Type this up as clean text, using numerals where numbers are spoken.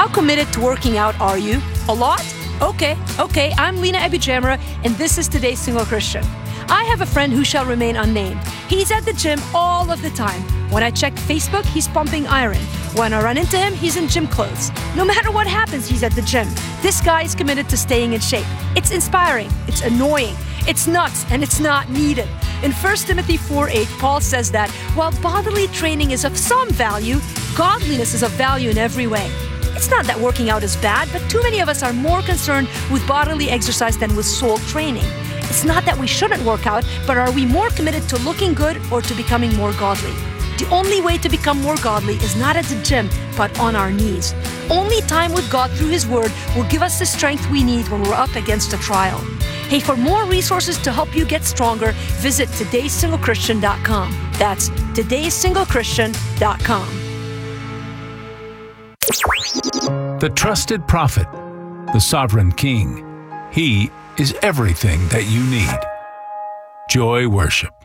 How committed to working out are you? A lot? Okay, I'm Lena Abujamra, and this is Today's Single Christian. I have a friend who shall remain unnamed. He's at the gym all of the time. When I check Facebook, he's pumping iron. When I run into him, he's in gym clothes. No matter what happens, he's at the gym. This guy is committed to staying in shape. It's inspiring, it's annoying, it's nuts, and it's not needed. In 1 Timothy 4:8, Paul says that while bodily training is of some value, godliness is of value in every way. It's not that working out is bad, but too many of us are more concerned with bodily exercise than with soul training. It's not that we shouldn't work out, but are we more committed to looking good or to becoming more godly? The only way to become more godly is not at the gym, but on our knees. Only time with God through His Word will give us the strength we need when we're up against a trial. Hey, for more resources to help you get stronger, visit todaysinglechristian.com. That's todaysinglechristian.com. The trusted prophet, the sovereign king. He is everything that you need. Joy Worship.